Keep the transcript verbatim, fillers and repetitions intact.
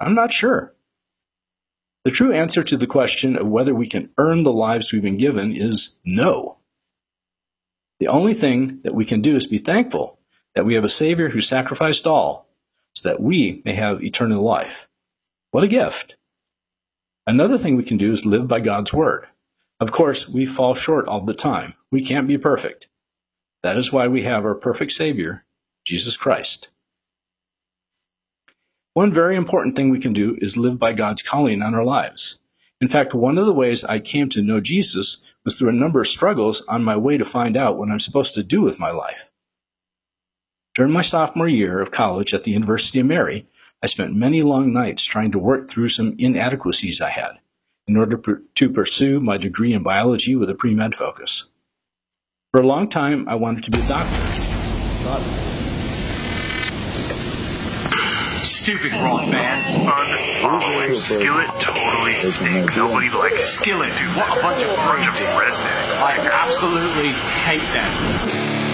I'm not sure. The true answer to the question of whether we can earn the lives we've been given is no. The only thing that we can do is be thankful that we have a Savior who sacrificed all so that we may have eternal life. What a gift. Another thing we can do is live by God's Word. Of course, we fall short all the time. We can't be perfect. That is why we have our perfect Savior, Jesus Christ. One very important thing we can do is live by God's calling on our lives. In fact, one of the ways I came to know Jesus was through a number of struggles on my way to find out what I'm supposed to do with my life. During my sophomore year of college at the University of Mary, I spent many long nights trying to work through some inadequacies I had in order to pursue my degree in biology with a pre-med focus. For a long time, I wanted to be a doctor. But stupid wrong, man. Unfollowing Skillet totally stinks. Nobody likes Skillet, dude. What a bunch of bunch of rednecks. I absolutely hate them.